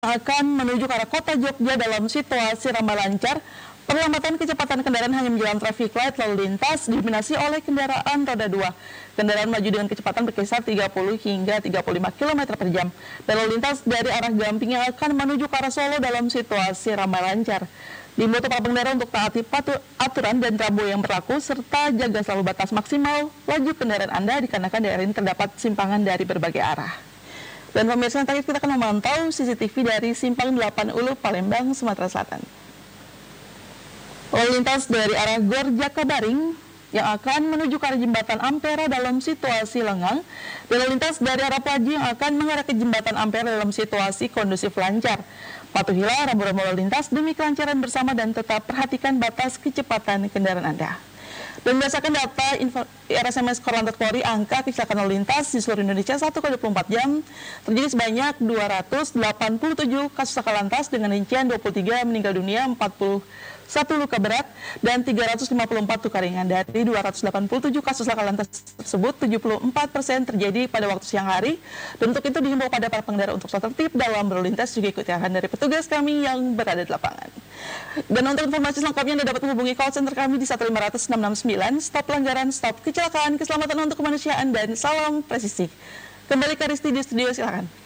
akan menuju ke arah kota Jogja dalam situasi ramai lancar. Perlambatan kecepatan kendaraan hanya menjalan traffic light lalu lintas didominasi oleh kendaraan roda 2. Kendaraan maju dengan kecepatan berkisar 30 hingga 35 km per jam. Dan lalu lintas dari arah Gamping yang akan menuju ke arah Solo dalam situasi ramai lancar. Diimbau para pengendara untuk taati aturan dan rambu yang berlaku serta jaga selalu batas maksimal laju kendaraan Anda dikarenakan daerah ini terdapat simpangan dari berbagai arah. Dan pemirsa, tadi kita akan memantau CCTV dari Simpang 8 Ulu, Palembang, Sumatera Selatan. Lalu lintas dari arah Gor Jakabaring yang akan menuju ke arah Jembatan Ampera dalam situasi lengang. Dan lalu lintas dari arah Pelaji yang akan mengarah ke Jembatan Ampera dalam situasi kondusif lancar. Patuhilah rambu-rambu lalu lintas demi kelancaran bersama dan tetap perhatikan batas kecepatan kendaraan Anda. Dan berdasarkan data RSMS Korlantas Polri, angka kecelakaan lalu lintas di seluruh Indonesia 1x24 jam terjadi sebanyak 287 kasus laka lantas dengan rincian 23 meninggal dunia, 41 luka berat, dan 354 luka ringan. Dari 287 kasus laka lantas tersebut, 74% terjadi pada waktu siang hari. Dan untuk itu dihimbau pada para pengendara untuk selalu tertib dalam berlalu lintas, juga ikuti arahan dari petugas kami yang berada di lapangan. Dan untuk informasi selengkapnya Anda dapat menghubungi call center kami di 1500669. Stop pelanggaran, stop kecelakaan, keselamatan untuk kemanusiaan, dan salam presisi. Kembali ke Risti di studio, silakan.